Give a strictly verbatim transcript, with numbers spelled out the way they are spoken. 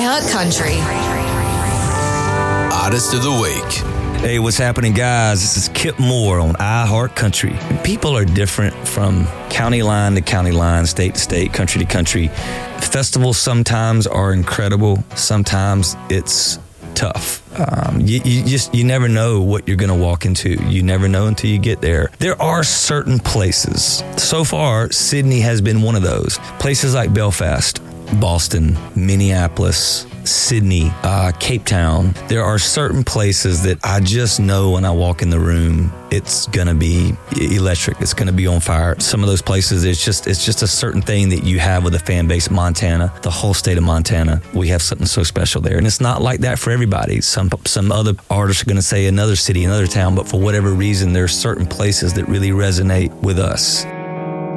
iHeart Country. Artist of the Week. Hey, what's happening, guys? This is Kip Moore on iHeart Country. People are different from county line to county line, state to state, country to country. Festivals sometimes are incredible. Sometimes it's tough. Um, you, you just you never know what you're going to walk into. You never know until you get there. There are certain places. So far, Sydney has been one of those. Places like Belfast, Boston, Minneapolis, Sydney, uh, Cape Town. There are certain places that I just know when I walk in the room, it's gonna be electric. It's gonna be on fire. Some of those places, it's just it's just a certain thing that you have with a fan base. Montana, the whole state of Montana, we have something so special there, and it's not like that for everybody. Some some other artists are gonna say another city, another town, but for whatever reason, there are certain places that really resonate with us.